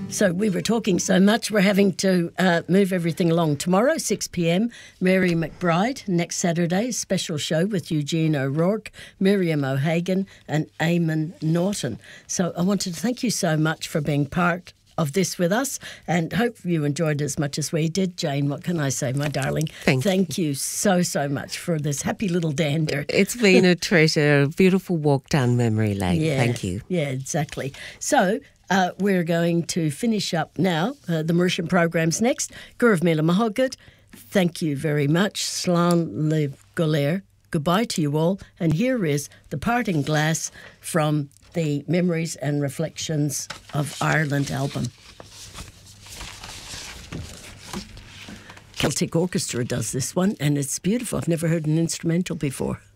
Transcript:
So we were talking so much, we're having to move everything along. Tomorrow, 6 p.m, Mary McBride. Next Saturday, special show with Eugene O'Rourke, Miriam O'Hagan and Eamon Norton. So I wanted to thank you so much for being part of this with us, and hope you enjoyed as much as we did. Jane, what can I say, my darling? Thank you so much for this happy little dander. It's been a treasure, a beautiful walk down memory lane. Yeah, thank you. Yeah, exactly. So we're going to finish up now. The Mauritian program's next. Gurav Mila Mahogad, thank you very much. Slán Liv Golair. Goodbye to you all. And here is the parting glass from the Memories and Reflections of Ireland album. Celtic Orchestra does this one, and it's beautiful. I've never heard an instrumental before.